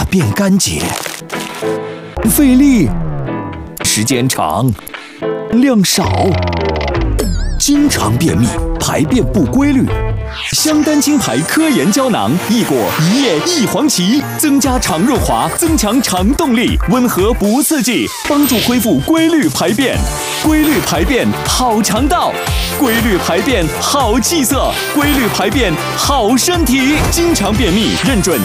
便干结，费力，时间长，量少，经常便秘，排便不规律。香丹青牌科研胶囊，益果一叶一黄芪，增加肠润滑，增强肠动力，温和不刺激，帮助恢复规律排便。规律排便好肠道，规律排便好气色，规律排便好身体。经常便秘，认准